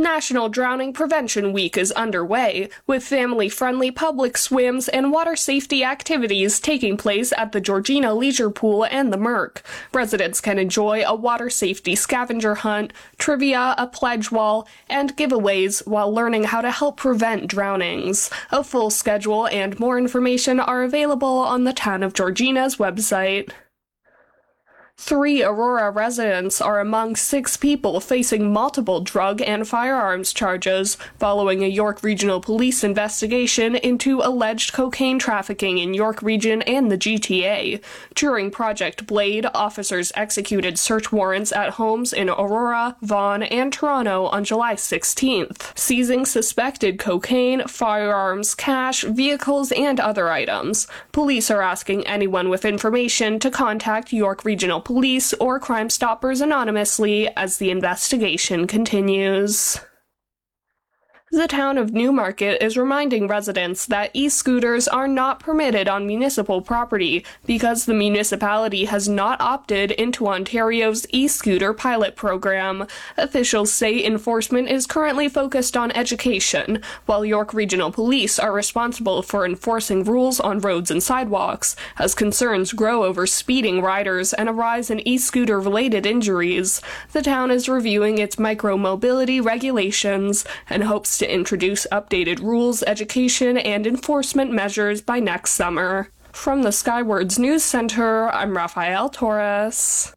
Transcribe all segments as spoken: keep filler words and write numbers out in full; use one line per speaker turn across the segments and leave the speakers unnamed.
National Drowning Prevention Week is underway, with family-friendly public swims and water safety activities taking place at the Georgina Leisure Pool and the Merc. Residents can enjoy a water safety scavenger hunt, trivia, a pledge wall, and giveaways while learning how to help prevent drownings. A full schedule and more information are available on the Town of Georgina's website. Three Aurora residents are among six people facing multiple drug and firearms charges following a York Regional Police investigation into alleged cocaine trafficking in York Region and the G T A. During Project Blade, officers executed search warrants at homes in Aurora, Vaughan, and Toronto on July sixteenth, seizing suspected cocaine, firearms, cash, vehicles, and other items. Police are asking anyone with information to contact York Regional Police or Crime Stoppers anonymously as the investigation continues. The town of Newmarket is reminding residents that e-scooters are not permitted on municipal property because the municipality has not opted into Ontario's e-scooter pilot program. Officials say enforcement is currently focused on education, while York Regional Police are responsible for enforcing rules on roads and sidewalks, as concerns grow over speeding riders and a rise in e-scooter-related injuries. The town is reviewing its micro-mobility regulations and hopes to to introduce updated rules, education, and enforcement measures by next summer. From the Skywards News Center, I'm Rafael Torres.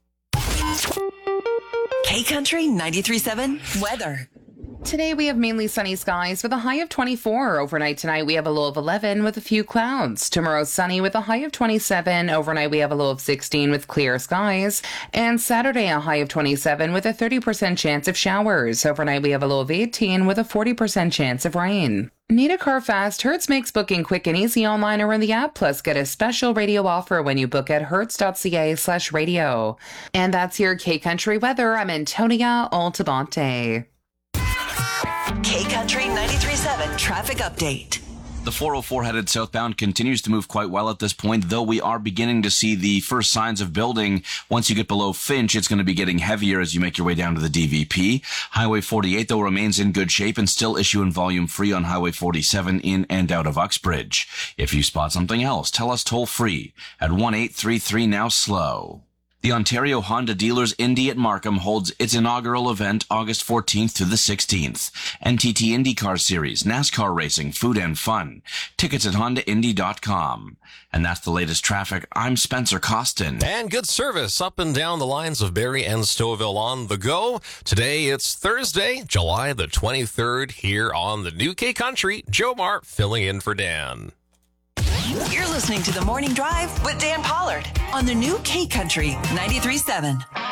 K-Country ninety-three point seven weather.
Today we have mainly sunny skies with a high of twenty-four. Overnight tonight we have a low of eleven with a few clouds. Tomorrow sunny with a high of twenty-seven. Overnight we have a low of sixteen with clear skies. And Saturday a high of twenty-seven with a thirty percent chance of showers. Overnight we have a low of eighteen with a forty percent chance of rain. Need a car fast? Hertz makes booking quick and easy online or in the app. Plus, get a special radio offer when you book at hertz.ca slash radio. And that's your K-Country weather. I'm Antonia Altabonte.
K-Country ninety-three point seven traffic update.
The four oh four headed southbound continues to move quite well at this point, though we are beginning to see the first signs of building. Once you get below Finch, it's going to be getting heavier as you make your way down to the D V P. Highway forty-eight, though, remains in good shape and still issue and volume free on Highway forty-seven in and out of Uxbridge. If you spot something else, tell us toll free at one eight three three now slow. The Ontario Honda Dealers Indy at Markham holds its inaugural event August fourteenth to the sixteenth. N T T IndyCar Series, NASCAR racing, food and fun. Tickets at honda indy dot com. And that's the latest traffic. I'm Spencer Costin.
And good service up and down the lines of Barrie and Stouffville on the go. Today it's Thursday, July the twenty-third, here on the new K-Country. Joe Mart filling in for Dan.
You're listening to The Morning Drive with Dan Pollard on the new K-Country ninety-three point seven.